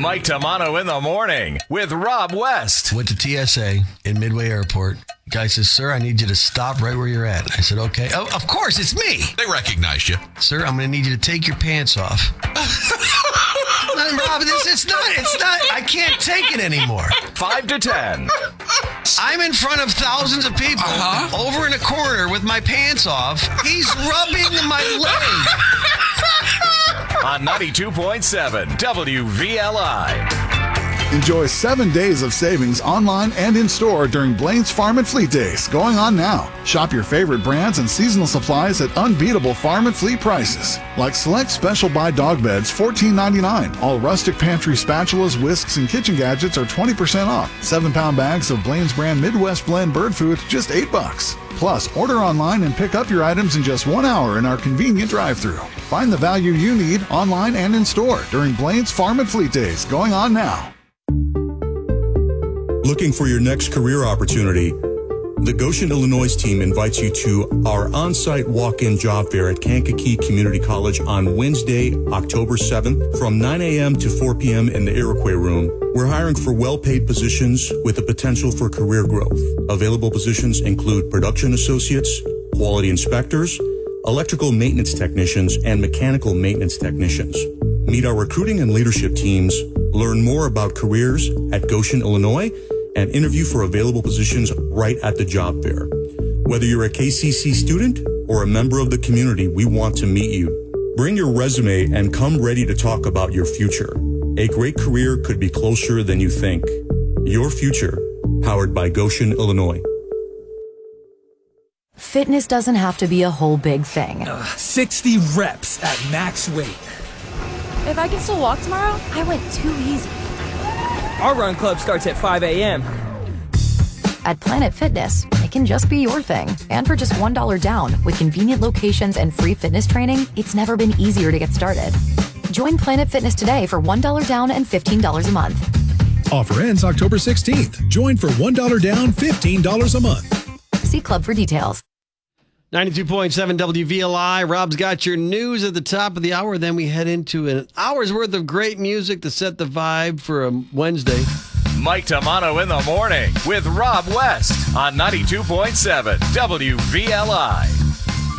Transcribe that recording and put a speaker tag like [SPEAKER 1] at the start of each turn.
[SPEAKER 1] Mike Tamano in the morning with Rob West.
[SPEAKER 2] Went to TSA in Midway Airport. Guy says, "Sir, I need you to stop right where you're at." I said, "Okay." "Oh, of course, it's me."
[SPEAKER 3] They recognized you.
[SPEAKER 2] "Sir, I'm going to need you to take your pants off." Rob, it's not, I can't take it anymore.
[SPEAKER 1] 5 to 10.
[SPEAKER 2] I'm in front of thousands of people over in a corner with my pants off. He's rubbing my leg.
[SPEAKER 1] On 92.7 WVLI.
[SPEAKER 4] Enjoy 7 days of savings online and in-store during Blaine's Farm and Fleet Days, going on now. Shop your favorite brands and seasonal supplies at unbeatable farm and fleet prices. Like select special buy dog beds, $14.99. All rustic pantry spatulas, whisks, and kitchen gadgets are 20% off. 7-pound bags of Blaine's brand Midwest Blend bird food, just $8. Plus, order online and pick up your items in just 1 hour in our convenient drive-thru. Find the value you need online and in-store during Blaine's Farm and Fleet Days, going on now.
[SPEAKER 5] Looking for your next career opportunity? The Goshen, Illinois team invites you to our on-site walk-in job fair at Kankakee Community College on Wednesday, October 7th from 9 a.m. to 4 p.m. in the Iroquois Room. We're hiring for well-paid positions with the potential for career growth. Available positions include production associates, quality inspectors, electrical maintenance technicians, and mechanical maintenance technicians. Meet our recruiting and leadership teams, learn more about careers at Goshen, Illinois, and interview for available positions right at the job fair. Whether you're a KCC student or a member of the community, we want to meet you. Bring your resume and come ready to talk about your future. A great career could be closer than you think. Your future, powered by Goshen, Illinois.
[SPEAKER 6] Fitness doesn't have to be a whole big thing.
[SPEAKER 7] 60 reps at max weight.
[SPEAKER 6] If I can still walk tomorrow, I went too easy.
[SPEAKER 7] Our run club starts at 5 a.m.
[SPEAKER 6] At Planet Fitness, it can just be your thing. And for just $1 down, with convenient locations and free fitness training, it's never been easier to get started. Join Planet Fitness today for $1 down and $15 a month.
[SPEAKER 8] Offer ends October 16th. Join for $1 down, $15 a month.
[SPEAKER 6] See Club for details.
[SPEAKER 2] 92.7 WVLI. Rob's got your news at the top of the hour. Then we head into an hour's worth of great music to set the vibe for a Wednesday.
[SPEAKER 1] Mike Tamano in the morning with Rob West on 92.7 WVLI.